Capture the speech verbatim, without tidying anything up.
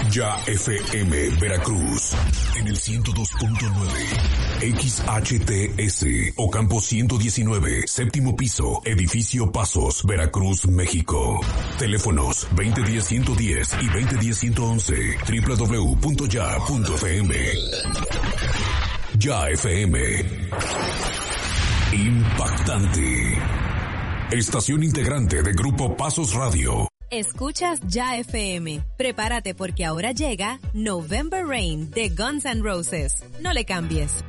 Ya F M Veracruz en el ciento dos punto nueve, X H T S Ocampo ciento diecinueve, séptimo piso, edificio Pasos, Veracruz, México. Teléfonos veinte diez ciento diez y veinte diez ciento once, doble u doble u doble u punto ya punto f m. Ya F M. Impactante. Estación integrante de Grupo Pasos Radio. Escuchas Ya F M. Prepárate porque ahora llega November Rain de Guns N' Roses. No le cambies.